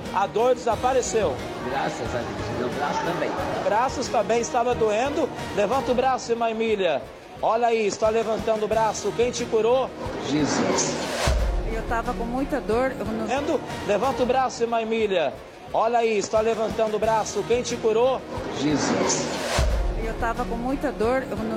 a dor desapareceu. Graças a Deus. Meu braço também. Braços também estava doendo. Levanta o braço, irmã Emília. Olha aí, está levantando o braço. Quem te curou? Jesus. Eu estava com muita dor. Levanta o braço, irmã Emília. Olha aí, está levantando o braço. Quem te curou? Jesus. Eu estava com muita dor.